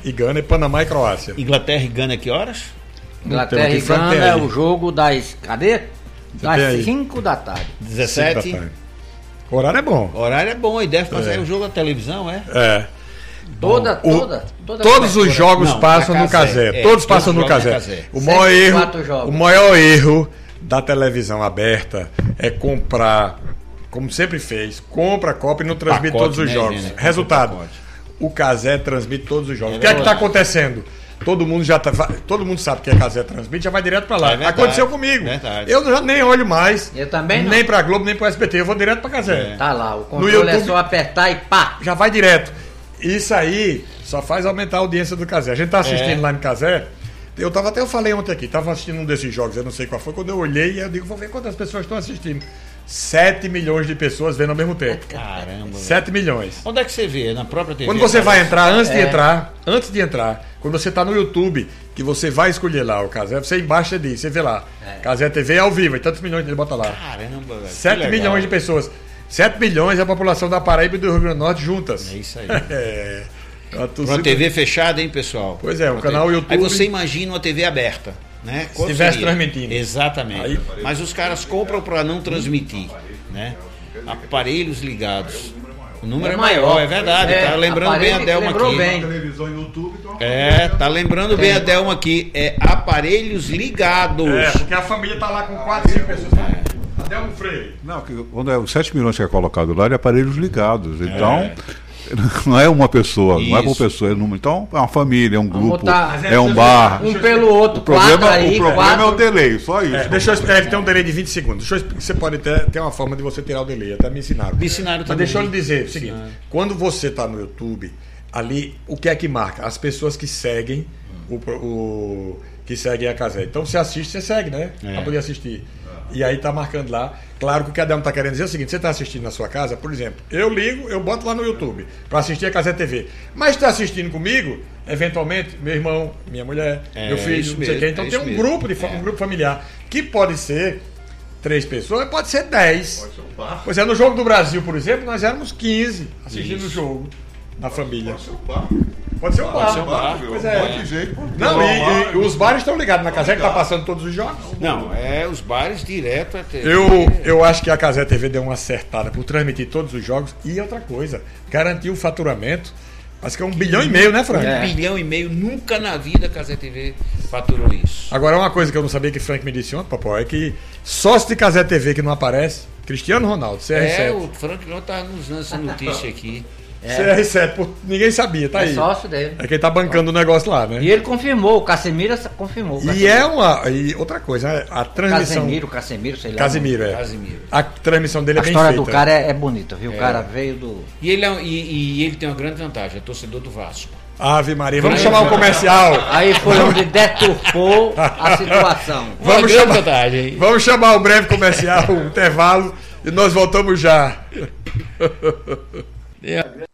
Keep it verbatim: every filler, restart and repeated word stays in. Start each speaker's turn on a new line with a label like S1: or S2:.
S1: e Gana e Panamá e Croácia.
S2: Inglaterra e Gana, que horas?
S3: Inglaterra e Gana é o jogo das. Cadê? Das cinco da tarde.
S2: dezessete.
S1: O horário é bom.
S2: O horário é bom e deve fazer é. o jogo da televisão, é?
S1: É.
S3: Toda,
S1: o,
S3: toda, toda.
S1: Todos os jogos não, passam no Casé. É, todos passam no Casé. O maior erro, o maior erro da televisão aberta é comprar, como sempre fez, compra a Copa e não transmite pacote, todos os né, jogos. Gente, Resultado, o Casé transmite todos os jogos. É o que é que está acontecendo? Todo mundo já tá, todo mundo sabe que a Casé transmite, já vai direto para lá. É verdade, Aconteceu comigo. Verdade. Eu já nem olho mais.
S3: Eu também não.
S1: Nem para Globo, nem para S B T. Eu vou direto para Casé.
S3: É. Tá lá, o controle YouTube, é só apertar e pá.
S1: Já vai direto. Isso aí só faz aumentar a audiência do Casé. A gente tá assistindo é. lá no Casé. Eu tava até eu falei ontem aqui, tava assistindo um desses jogos, eu não sei qual foi, quando eu olhei, eu digo, vou ver quantas pessoas estão assistindo. sete milhões de pessoas vendo ao mesmo tempo.
S2: Caramba.
S1: sete milhões.
S2: Onde é que você vê? Na própria T V?
S1: Quando você vai entrar, antes é. de entrar, antes de entrar, quando você tá no YouTube, que você vai escolher lá o Casé, você embaixo diz, você vê lá, é. Casé T V ao vivo, e tantos milhões ele bota lá.
S2: Caramba, velho.
S1: sete milhões de pessoas. sete milhões é a população da Paraíba e do Rio Grande do Norte juntas.
S2: É isso aí.
S1: é.
S2: Uma T V fechada, hein, pessoal?
S1: Pois é, o canal
S2: T V.
S1: YouTube.
S2: Aí você imagina uma T V aberta, né?
S1: Se estivesse transmitindo.
S2: Exatamente. Aí... Mas os caras compram para não transmitir, né? Aparelhos ligados. O número é, é maior, é verdade. É, tá lembrando bem a Delma aqui.
S3: Bem.
S2: É, tá lembrando bem a Delma aqui. É aparelhos ligados.
S1: É, porque a família tá lá com quatro, cinco pessoas. É. Adelmo Freire.
S4: Não, quando é os sete milhões que é colocado lá, é aparelhos ligados. Então. É. Não é uma pessoa, Isso. não é por pessoa, é número. Então é uma família, é um grupo, botar, é um bar.
S3: Um pelo outro,
S4: o problema,
S3: aí,
S4: o problema
S3: quatro.
S4: é o delay, só isso.
S1: É, deixa eu explicar, ele tem um delay de vinte segundos. Deixa eu, você pode ter, ter uma forma de você tirar o delay, até me ensinaram.
S2: Me ensinaram também.
S1: Mas deixa eu lhe dizer o seguinte: quando você está no YouTube, ali, o que é que marca? As pessoas que seguem o, o que seguem a Casé. Então você assiste, você segue, né? É. Para poder assistir. E aí tá marcando lá. Claro que o que a Adelmo tá querendo dizer é o seguinte: você tá assistindo na sua casa, por exemplo, eu ligo, eu boto lá no YouTube para assistir a Casé T V. Mas tá assistindo comigo, eventualmente, meu irmão, minha mulher, é, meu filho, não sei quem. Então é tem um mesmo. grupo de é. um grupo familiar que pode ser três pessoas, pode ser dez. Pode ser um par. Pois é, no Jogo do Brasil, por exemplo, nós éramos quinze assistindo o jogo da família. Pode ser um par. Pode ser um bar. Pode ser um bar. Pois é. Pode jeito. Não, e, e os bares estão ligados na Casé que está passando todos os jogos.
S2: Não, é os bares direto a T V.
S1: Eu, eu acho que a Casé T V deu uma acertada por transmitir todos os jogos. E outra coisa, garantiu o faturamento. Acho que é um bilhão e meio, né, Frank?
S2: Um é. bilhão e meio, nunca na vida a Casé T V faturou isso.
S1: Agora, uma coisa que eu não sabia que o Frank me disse ontem, Papó, é que sócio de Casé T V que não aparece, Cristiano Ronaldo, C R sete.
S2: É, o Frank não estava nos dando essa notícia aqui.
S1: É. C R sete, por, ninguém sabia, tá
S3: é
S1: aí.
S3: É sócio dele.
S1: É quem tá bancando o negócio lá, né?
S3: E ele confirmou, o Casemiro confirmou. O Casemiro.
S1: E é uma. E outra coisa, a transmissão.
S3: Casemiro, Casemiro, sei lá.
S1: Casemiro, é.
S2: Casemiro.
S1: A transmissão dele é
S3: a
S1: bem
S3: feita. A
S1: feita.
S3: história do cara é, é bonita, viu? É. O cara veio do.
S2: E ele, é, e, e ele tem uma grande vantagem, é torcedor do Vasco.
S1: Ave Maria, vamos chamar o comercial.
S3: Aí foi onde deturpou a situação.
S1: Vamos chamar, vantagem. Vamos chamar o breve comercial, o intervalo, e nós voltamos já.